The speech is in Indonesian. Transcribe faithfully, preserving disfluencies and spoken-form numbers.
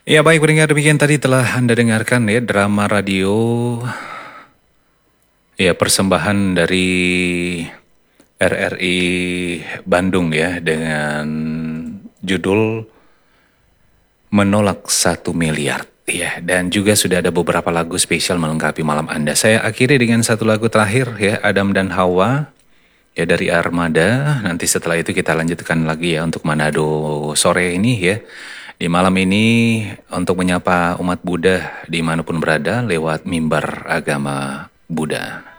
Ya baik pendengar, demikian tadi telah Anda dengarkan ya drama radio ya persembahan dari R R I Bandung ya dengan judul Menolak Satu Miliar. Ya, dan juga sudah ada beberapa lagu spesial melengkapi malam Anda. Saya akhiri dengan satu lagu terakhir ya, Adam dan Hawa ya dari Armada. Nanti setelah itu kita lanjutkan lagi ya untuk Manado sore ini ya. Di malam ini untuk menyapa umat Buddha dimanapun berada lewat mimbar agama Buddha.